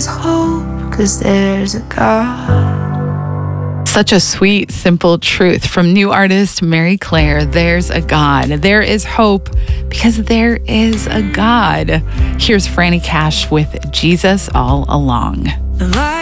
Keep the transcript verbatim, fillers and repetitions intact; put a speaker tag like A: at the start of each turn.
A: hope, 'cause there's a God.
B: Such a sweet, simple truth from new artist Mary Claire. There's a God. There is hope because there is a God. Here's Franny Cash with Jesus All Along.